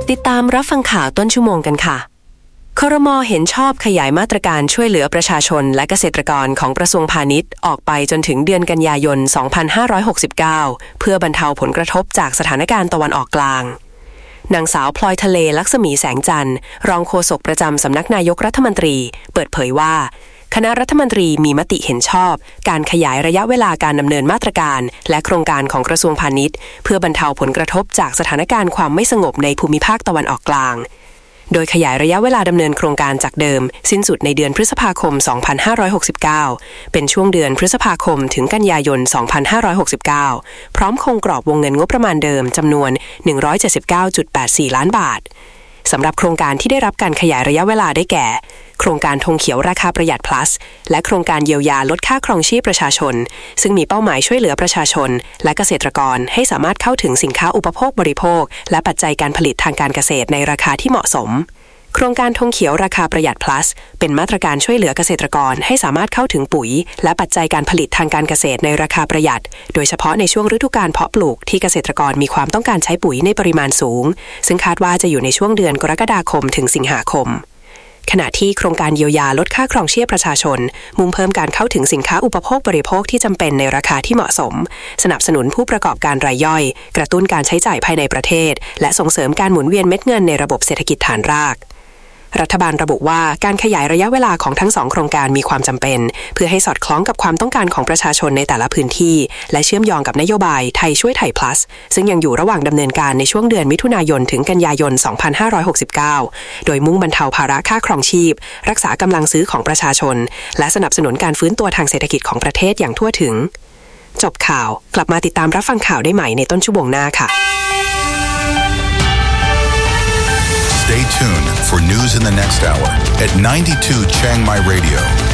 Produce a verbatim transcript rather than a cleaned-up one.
ติดตามรับฟังข่าวต้นชั่วโมงกันค่ะครม.เห็นชอบขยายมาตรการช่วยเหลือประชาชนและเกษตรกรของกระทรวงพาณิชย์ออกไปจนถึงเดือนกันยายน สองพันห้าร้อยหกสิบเก้า เพื่อบรรเทาผลกระทบจากสถานการณ์ตะวันออกกลางนางสาวพลอยทะเลลักษมีแสงจันทร์รองโฆษกประจำสำนักนายกรัฐมนตรีเปิดเผยว่าคณะรัฐมนตรีมีมติเห็นชอบการขยายระยะเวลาการดำเนินมาตรการและโครงการของกระทรวงพาณิชย์เพื่อบรรเทาผลกระทบจากสถานการณ์ความไม่สงบในภูมิภาคตะวันออกกลางโดยขยายระยะเวลาดำเนินโครงการจากเดิมสิ้นสุดในเดือนพฤษภาคม สองพันห้าร้อยหกสิบเก้า เป็นช่วงเดือนพฤษภาคมถึงกันยายน สองพันห้าร้อยหกสิบเก้า พร้อมคงกรอบวงเงินงบประมาณเดิมจำนวน หนึ่งร้อยเจ็ดสิบเก้าจุดแปดสี่ ล้านบาทสำหรับโครงการที่ได้รับการขยายระยะเวลาได้แก่โครงการธงเขียวราคาประหยัด plus และโครงการเยียวยาลดค่าครองชีพประชาชนซึ่งมีเป้าหมายช่วยเหลือประชาชนและเกษตรกรให้สามารถเข้าถึงสินค้าอุปโภคบริโภคและปัจจัยการผลิตทางการเกษตรในราคาที่เหมาะสมโครงการธงเขียวราคาประหยัด plus เป็นมาตรการช่วยเหลือเกษตรกรให้สามารถเข้าถึงปุ๋ยและปัจจัยการผลิตทางการเกษตรในราคาประหยัดโดยเฉพาะในช่วงฤดูกาลเพาะปลูกที่เกษตรกรมีความต้องการใช้ปุ๋ยในปริมาณสูงซึ่งคาดว่าจะอยู่ในช่วงเดือนกรกฎาคมถึงสิงหาคมขณะที่โครงการเยียวยาลดค่าครองชีพประชาชนมุ่งเพิ่มการเข้าถึงสินค้าอุปโภคบริโภคที่จำเป็นในราคาที่เหมาะสมสนับสนุนผู้ประกอบการรายย่อยกระตุ้นการใช้จ่ายภายในประเทศและส่งเสริมการหมุนเวียนเม็ดเงินในระบบเศรษฐกิจฐานรากรัฐบาลระบุว่าการขยายระยะเวลาของทั้งสองโครงการมีความจำเป็นเพื่อให้สอดคล้องกับความต้องการของประชาชนในแต่ละพื้นที่และเชื่อมโยงกับนโยบายไทยช่วยไทย plus ซึ่งยังอยู่ระหว่างดำเนินการในช่วงเดือนมิถุนายนถึงกันยายน สองพันห้าร้อยหกสิบเก้า โดยมุ่งบรรเทาภาระค่าครองชีพรักษากำลังซื้อของประชาชนและสนับสนุนการฟื้นตัวทางเศรษฐกิจของประเทศอย่างทั่วถึงจบข่าวกลับมาติดตามรับฟังข่าวได้ใหม่ในต้นชั่วโมงหน้าค่ะ Stay tuned for news in the next hour at ninety-two Chiang Mai Radio.